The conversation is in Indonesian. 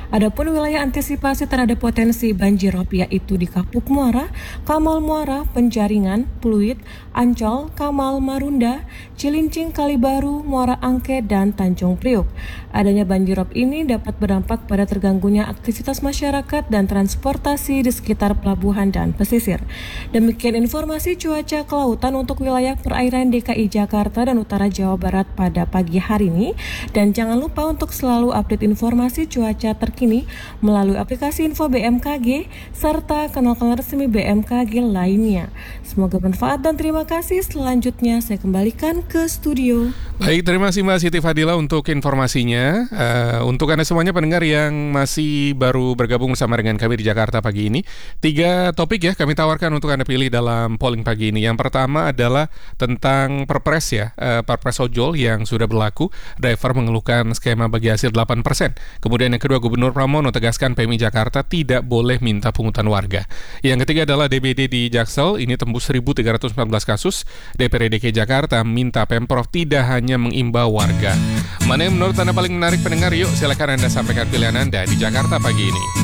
Adapun wilayah antisipasi terhadap potensi banjirop yaitu di Kapuk Muara, Kamal Muara, Penjaringan, Pluit, Ancol, Kamal, Marunda, Cilincing, Kalibaru, Muara Angke, dan Tanjung Priuk. Adanya banjirop ini dapat berdampak pada terganggunya aktivitas masyarakat dan transportasi di sekitar pelabuhan dan pesisir. Demikian informasi cuaca kelautan untuk wilayah perairan DKI Jakarta dan Utara Jawa Barat pada pagi hari ini. Dan jangan lupa untuk selalu update informasi cuaca terkini melalui aplikasi Info BMKG serta kanal-kanal resmi BMKG lainnya. Semoga bermanfaat dan terima kasih. Selanjutnya saya kembalikan ke studio. Baik, terima kasih Mbak Siti Fadila untuk informasinya. Untuk Anda semuanya pendengar yang masih baru bergabung bersama dengan kami di Jakarta pagi ini, 3 topik ya kami tawarkan untuk Anda pilih dalam polling pagi ini. Yang pertama adalah tentang Perpres ya, Perpres ojol yang sudah berlaku. Driver mengeluhkan skema bagi hasil 8%. Kemudian yang kedua, Gubernur Pramono tegaskan PMI Jakarta tidak boleh minta pungutan warga. Yang ketiga adalah DBD di Jaksel, ini tembus 1.314 kasus. DPRD DKI Jakarta minta Pemprov tidak hanya mengimbau warga. Mana yang menurut Anda paling menarik pendengar? Yuk silakan Anda sampaikan pilihan Anda di Jakarta pagi ini.